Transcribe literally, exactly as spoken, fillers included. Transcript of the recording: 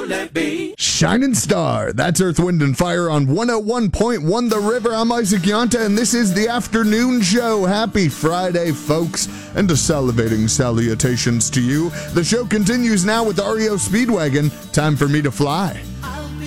let be. Shining Star, that's Earth, Wind, and Fire on one oh one point one The River. I'm Isaac Yonta, and this is the afternoon show. Happy Friday, folks, and a salivating salutations to you. The show continues now with R E O Speedwagon. Time for me to fly.